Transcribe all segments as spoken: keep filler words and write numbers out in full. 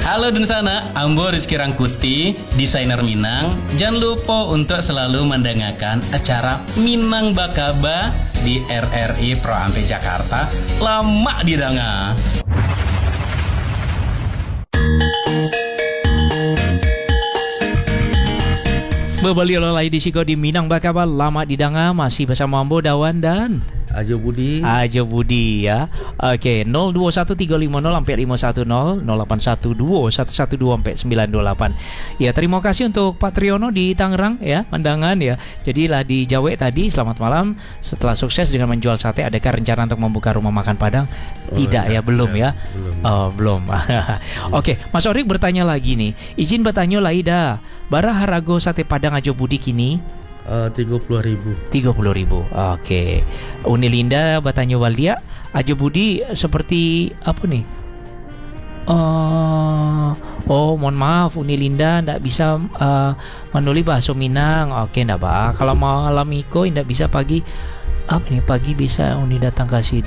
Halo Dunsana, Ambo Rizky Rangkuti, desainer Minang. Jangan lupa untuk selalu mendengarkan acara Minang Bakaba di R R I Pro Ampe Jakarta. Lama didanga. Berbalik lagi di Siko di Minang Bakaba, lama didanga, masih bersama Ambo, Dawan dan Ajo Budi. Ajo Budi ya. Oke, nol dua satu tiga lima nol sampai lima satu nol, nol delapan satu dua satu satu dua sampai sembilan dua delapan. Ya, terima kasih untuk Pak Triyono di Tangerang ya, Mandangan ya. Jadilah di Jawa tadi, selamat malam. Setelah sukses dengan menjual sate, adakah rencana untuk membuka rumah makan Padang? Oh, Tidak ya, ya belum ya. ya. Belum. Oh, belum. Oke, Mas Orik bertanya lagi nih. Izin bertanya Laida, bara harago sate Padang Ajo Budi kini tiga puluh ribu. Tiga puluh ribu. Oke. Unilinda bertanya Waldia, Ajo Budi seperti apa nih? Uh, oh, mohon maaf Unilinda ndak bisa uh, menulis bahasa Minang. Oke, ndak bah. Kalau malam iko ndak bisa pagi. Apa nih? Pagi bisa Uni datang kasih.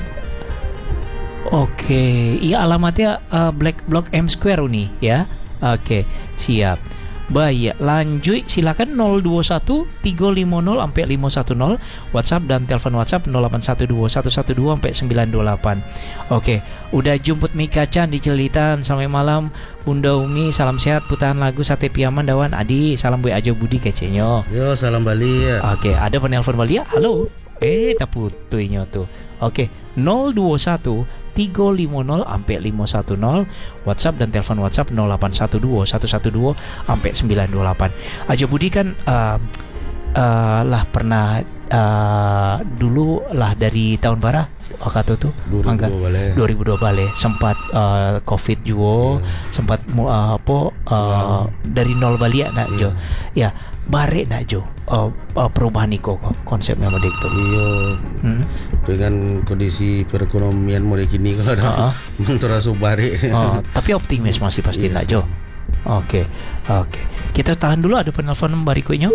Oke. Iya alamatnya uh, Black Block M Square Uni ya. Oke, siap. Baik, lanjut silakan nol dua satu tiga lima nol sampai lima satu nol, WhatsApp dan telepon WhatsApp nol delapan satu dua satu satu dua sampai sembilan dua delapan. Oke, udah jemput Mika Chan di Celitan sampai malam. Bunda Umi salam sehat, putaran lagu Sate Piaman Dawan. Adi salam buat Ajo Budi kecenya. Yo, salam Bali ya. Oke, ada penelpon Bali ya? Halo. Eh, tak putuinya tuh. Oke, nol dua satu tiga lima nol sampai lima satu nol, WhatsApp dan telepon WhatsApp nol delapan satu dua satu satu dua sampai sembilan dua delapan. Ajo Budi kan uh, uh, lah pernah uh, dulu lah dari tahun bara waktu itu dua ribu dua balik sempat uh, Covid juga, yeah. sempat uh, apa uh, wow. dari nol balik nak Jo. Yeah. Ya, bare nak Jo. Uh, uh, perubahan niko kok konsepnya mode itu. Iya. Hmm? Dengan kondisi perekonomian mode kini kalau ada uh-huh. menterasu bare. Uh, tapi optimis masih pasti yeah. nak Jo. Oke. Okay. Oke. Okay. Kita tahan dulu, ada penelpon barikunya.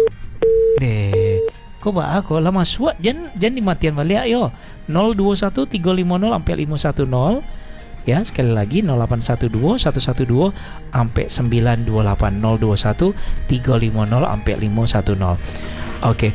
Deh. Kok ba aku lama suat jan jan dimatian balik yo. nol dua satu tiga lima nol sampai lima satu nol. Ya, sekali lagi nol delapan satu dua satu satu dua sampai sembilan dua delapan, nol dua satu tiga lima nol sampai lima satu nol. Oke.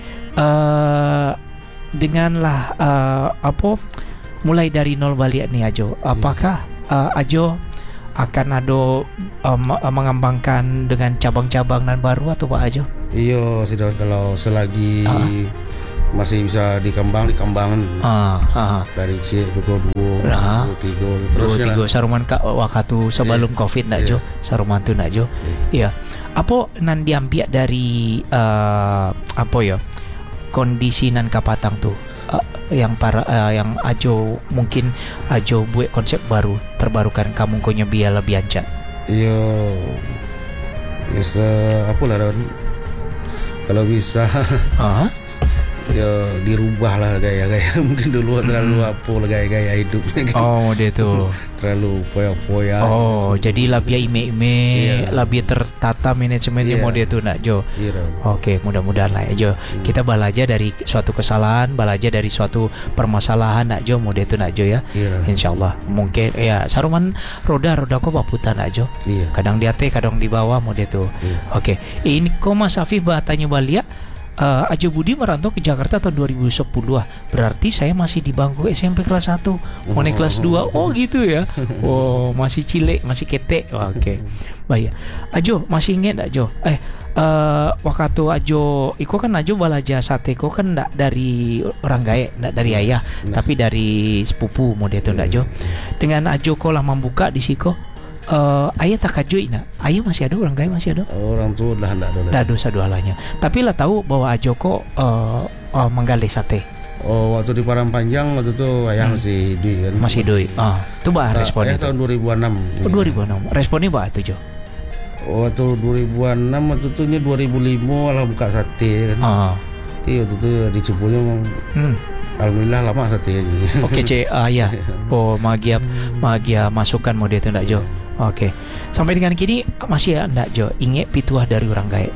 Uh, denganlah uh, apa mulai dari nol balik nih Ajo. Apakah uh, Ajo akan ada um, mengembangkan dengan cabang-cabang dan baru atau Pak Ajo? Iya, sudah kalau selagi uh. masih bisa dikembang dikembangkan ah, ah. dari C dua dua nah, tiga terus tiga saruman ka, waktu sebelum yeah. Covid nak yeah. Jo saruman tu nak Jo ya yeah. Apa nan diambil dari uh, apa ya kondisi nan kapatang tu uh, yang para uh, yang Ajo mungkin Ajo buat konsep baru terbarukan kamu konya biar lebih ancak iya yes, uh, apa lah kalau bisa uh-huh. ya dirubah lah gaya-gaya mungkin dulu terlalu mm. apa lah gaya-gaya hidupnya kan. Oh dia tuh terlalu foya-foya oh gitu. Jadi lebih ime-ime yeah. lebih tertata manajemennya yeah. Mode tuh nak Jo yeah. Oke, mudah-mudahan lah ya Jo mm. kita belajar dari suatu kesalahan, belajar dari suatu permasalahan nak Jo mode tuh nak Jo ya yeah. Insyaallah mungkin ya saruman roda-roda kok baputan nak Jo yeah. Kadang di atas kadang di bawah mode tuh yeah. Oke, ini kok Mas Afif bertanya Balia. Uh, Ajo Budi merantau ke Jakarta tahun dua ribu sepuluh ah. Berarti saya masih di bangku S M P kelas satu mau naik kelas dua. Oh gitu ya. Oh masih cilik, masih ketek. Oh, oke okay. Baik Ajo masih ingat tak Jo Eh uh, waktu Ajo iko kan Ajo balaja sate ko kan ndak dari orang gaek, ndak dari ayah nah. Tapi dari sepupu mode itu ndak Jo. Dengan Ajo ko lah membuka di siko Uh, ayah tak kajui nak, ayah masih ada orang kaya masih ada. Orang tua dah tidak ada. Dah dosa dua lainnya. Tapi lah tahu bahwa Ajoko uh, uh, menggali sate. Oh waktu di Parangpanjang waktu itu ayah hmm. masih hidup kan. Masih hidup. Ah, tu bah responnya. Ayah tahun dua ribu enam. Oh dua ribu enam. Responnya bah tu Jo. Oh waktu dua ribu enam waktu itu nya dua ribu lima lah buka sate kan. Ah. Iya waktu itu di Cipulnya. Hmm. Alhamdulillah lama sate. Oke cik ayah. Oh magia magia masukan mode itu ndak Jo. Oke, okay. Sampai dengan kini masih anda Jo ingat pituah dari orang gaek?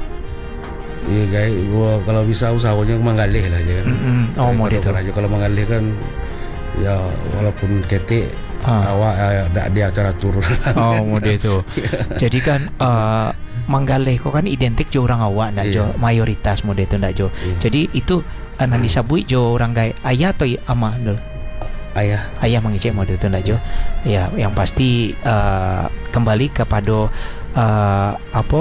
Iya gaek, gua kalau bisa usahanya menggalih lah aja kan. Mm-hmm. Oh mau itu. Aja kalau menggalih kan, ya walaupun ketik ah. awak uh, dia acara turun. Oh, mode itu. Jadi kan uh, Manggaleh kok kan identik jo orang awak ndak jo, mayoritas mode itu ndak jo. Iya. Jadi itu uh, nan disabui jo orang gay ayah atau ama dul. Ayah. Ayah mengicek mode itu ndak jo. Ya, yang pasti uh, kembali kepada uh, apa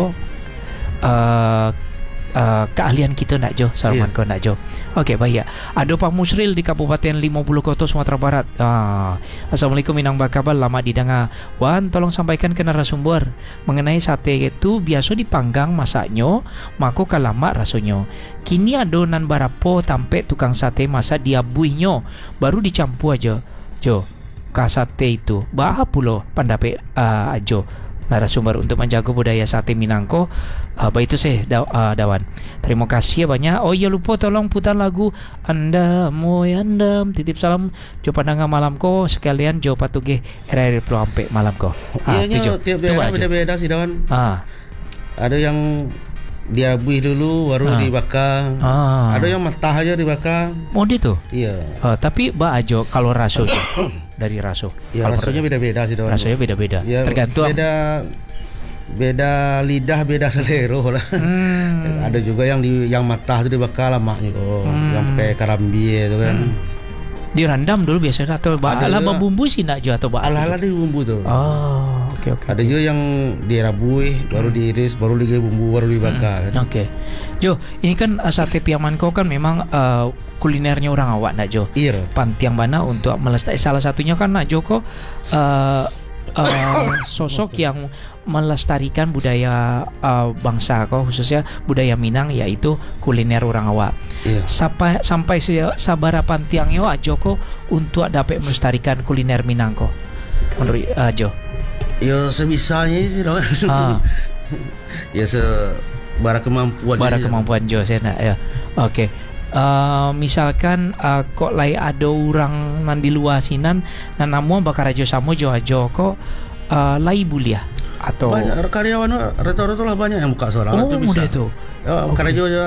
uh, Uh, keahlian kita nak jo, Saruman ko nak jo. Okey, baik ya. Ada Pak Musril di Kabupaten lima puluh Koto Sumatera Barat. Ah. Assalamualaikum Minang Bakabal, lama didengar. Wan, tolong sampaikan ke narasumber mengenai sate itu biasa dipanggang masaknya, mako kalama rasanya. Kini adonan barapo tampe tukang sate masak diabuinya, baru dicampur aja. Jo, ka sate itu. Bah pulo pandape uh, jo. Narasumber untuk menjaga budaya sate Minangko. Uh, baik itu saya da, uh, Dawan. Terima kasih banyak. Oh iya, lupa tolong putar lagu Anda Moy Andam. Titip salam jo pandangan malam ko sekalian jo patuge R R I Pro ampe malam ko. Ah, iya nya tiap daerah beda-beda sih Dawan. Ah. Ada yang diabuih dulu baru ah. dibakar. Ah. Ada yang mentah aja dibakar. Mode itu? Iya. Uh, tapi ba ajo kalau raso dari raso. Ya, rasanya beda-beda sih Dawan. Rasanya beda-beda. Ya, tergantung beda beda lidah, beda selera lah. Hmm. Ada juga yang di yang matah itu dibakar lama gitu. Hmm. Yang pakai karambie itu kan. Hmm. Direndam dulu biasanya atau ala bumbu sih nak jo atau ala-ala di bumbu tuh. Oh, oke okay, oke. Okay, ada okay. juga yang dirabui, baru diiris, baru digiling bumbu, baru dibakar. Hmm. Oke. Okay. Jo, ini kan uh, sate Piamanko kan memang uh, kulinernya orang awak nak jo. Iya. Pantiang mana untuk melestarikan, salah satunya kan nak jo kok uh, uh, sosok yang melestarikan budaya uh, bangsa kok, khususnya budaya Minang, yaitu kuliner orang awak. Iya. Sampai sampai sabara pantiangnya ajo kok untuk dapat melestarikan kuliner Minang kok. Menurut ajo. Ya sebisanya sih dong. Ah. Ya sebara kemampuan. Bara kemampuan jo saya nak ya. Oke. Okay. Uh, misalkan uh, kok lai ada orang nan di luar sinan nan namu bakar ajo samo jo ajo kok uh, lai bulia atau banyak karyawan rata-rata lah banyak yang buka seorang. Oh, itu bisa tuh. Ya, okay. Karena juga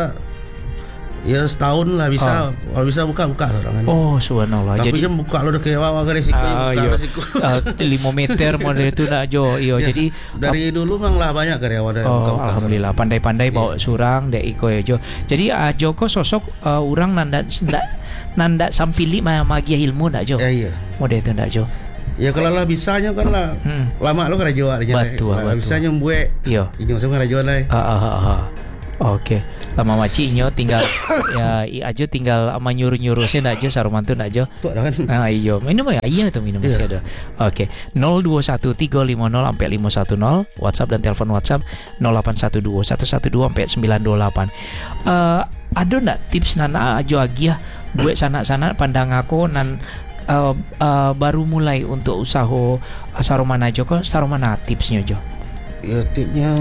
ya setahun lah bisa, kalau oh. bisa buka-buka seorang. Oh, subhanallah. Tapi jadi dia buka lo udah kayak wawa ke resiko, uh, buka resiko. Uh, lima meter model itu nak jo. Iyo, ya, jadi dari uh, dulu memang lah banyak karyawan yang oh, buka-buka. Alhamdulillah, seorang. Pandai-pandai yeah. bawa surang dek iko ya jo. Jadi uh, Joko sosok uh, orang nanda nanda nanda sampili magia ilmu nak jo. Ya, iya. Model itu nak jo. Ya kalau lah bisanya kan lah hmm. lama lo kan jual aja. Betul, lah bisanya buat. Iya. Ini maksudnya kan jual lah. Ah ah ah. Oke. Lama macinyo tinggal ya aja tinggal ama nyuruh-nyuruhin aja sarumantu aja. Tuh kan. Ah iya. Minum ya? Iya tuh minum masih ada. Oke. nol dua satu tiga lima nol sampai lima satu nol WhatsApp dan telepon WhatsApp nol delapan satu dua satu satu dua sampai sembilan dua delapan. Eh ada enggak tips nana aja agiah buat sana-sana pandang aku nan Uh, uh, baru mulai untuk usaha uh, saruman aja kok sarumana tipsnya jo? Ya tipsnya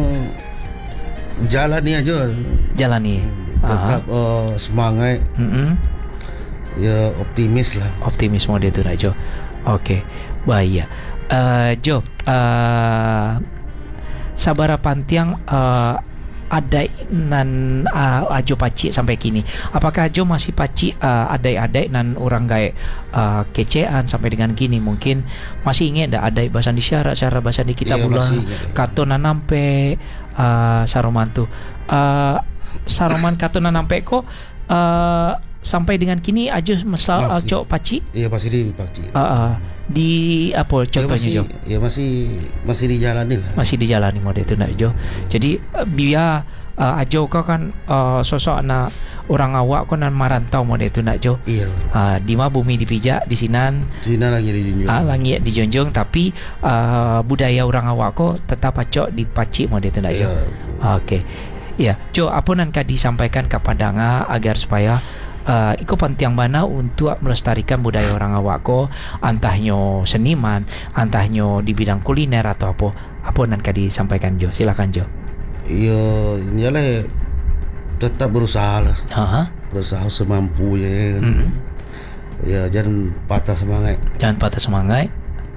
jalani aja. Jalani. Tetap uh, semangat. Mm-hmm. Ya optimis lah. Optimis mode itu aja. Oke, okay. Baik ya. Uh, jo, uh, sabara pantiang uh, ada nan uh, ajo paci sampai kini. Apakah ajo masih paci uh, adai-adai nan orang gae uh, kecean sampai dengan kini? Mungkin masih ingat dah adai bahasa di syarat syarat bahasa di kita iya, bulan kato nanampe uh, saroman tu uh, saroman kato nanampe ko uh, sampai dengan kini ajo mesal uh, cok paci. Iya pasti di paci. Uh, uh, di apa contohnya ya masih, Jo? Ya masih masih dijalani lah. Masih dijalani mode itu nak Jo. Jadi biar uh, ajo kau kan uh, sosok anak orang awak kau nan marantau mode itu nak Jo. Iya. Uh, di ma bumi dipijak di sinan. Sinan lagi dijunjung. Uh, langit dijunjung tapi uh, budaya orang awak kau tetap acok dipacik mode itu nak Jo. Iya. Uh, Oke. Okay. Ya, Jo apa nan kadi disampaikan kepada nga agar supaya Uh, iko penting mana untuk melestarikan budaya orang awak ko, antahnyo seniman, antahnyo di bidang kuliner atau apa apa nan kadi disampaikan Jo, silakan Jo. Iya, nyalah tetap berusaha lah, uh-huh. berusaha semampu ya, kan? Mm-hmm. Ya jangan patah semangat, jangan patah semangat,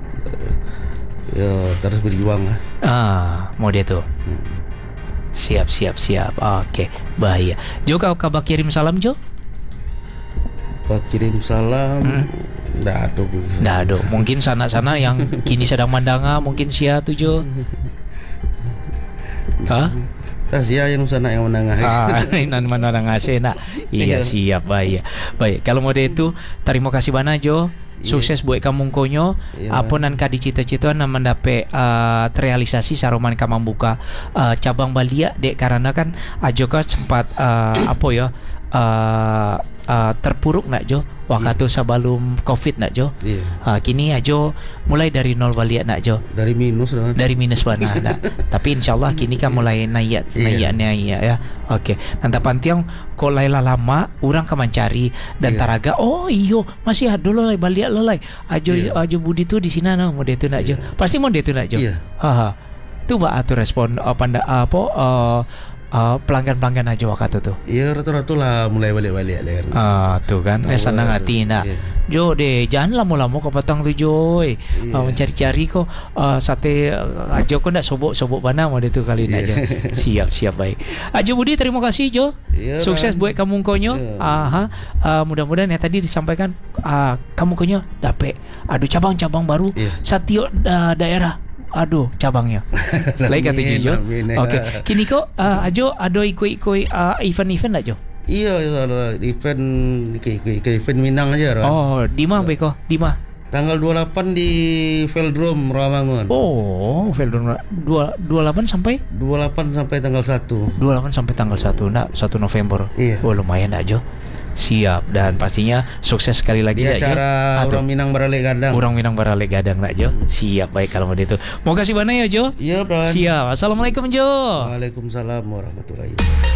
ya terus berjuang lah. Ah, mau dia tuh. Hmm. Siap siap siap, oke, okay. Bahaya. Jo kau kabar kirim salam Jo. Pak kirim salam hmm. Nggak ada. Nggak ada. Mungkin sana-sana yang kini sedang mandanga mungkin sia tuh Jo. Hah? Tas ya yang sana yang menengah. Ah, nan mana ngasih nak. Iya siap baik. Baik, kalau mode itu terima kasih banyak Jo. Sukses buat kamu konyo. Apa nan kadi cita-cita nan mendapat uh, terrealisasi saroman ka membuka uh, cabang Balia dek karena kan ajo kan sempat uh, apa ya uh, uh, terpuruk nak Jo waktu yeah. sebelum Covid nak Jo. Yeah. Uh, kini ajo mulai dari nol balik nak Jo. Dari minus dah. Dari minus mana nak. Tapi insyaallah kini kan mulai naik naik naik ya. Oke. Nanti pantiang ko laila lama orang kan mencari dan yeah. taraga oh iyo masih ada lo lai balik lo lai. Ajo yeah. ajo Budi tu di sini nah mode tu nak Jo. Yeah. Pasti mode tu nak Jo. Yeah. Ha. Tu ba atur respon apa apa uh, Uh, pelanggan-pelanggan aja waktu itu. Iya ratu-ratu lah mulai balik-balik kan. Ah tuh kan, eh senang hati nak. Yeah. Jo deh, jangan lama-lama kau patang tu Joy. Yeah. Uh, mencari-cari kau uh, sate uh, ajo kau nak sobok-sobok mana mau tu kali yeah. aja. Siap-siap baik. Ajo Budi terima kasih Jo. Yeah, sukses kan. Buat kamu konyo. Yeah. Aha. Uh, mudah-mudahan yang tadi disampaikan uh, kamu konyo dapat aduh cabang-cabang baru yeah. setiap uh, daerah. Aduh cabangnya lain kata Jo. Oke kini kok uh, ajo ada ikut-ikut uh, event-event tak Jo? Iya event ikut event Minang aja kan? Oh di mana beko di mana tanggal dua puluh delapan di Velodrome Rawamangun. Oh Velodrome dua puluh delapan sampai dua puluh delapan sampai tanggal satu dua puluh delapan sampai tanggal satu nak satu November. Iya. Oh lumayan tak Jo. Siap dan pastinya sukses sekali lagi di acara orang Minang Barale Gadang. Orang Minang Barale Gadang nak Jo. Siap baik kalau begitu. Mau kasih banyak ya Jo. Iya, Bang. Siap. Assalamualaikum Jo. Waalaikumsalam warahmatullahi wabarakatuh.